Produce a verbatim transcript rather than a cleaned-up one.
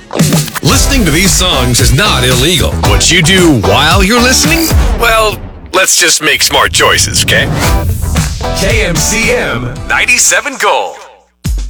Listening to these songs is not illegal. What you do while you're listening? Well, let's just make smart choices, okay? K M C M ninety-seven Gold.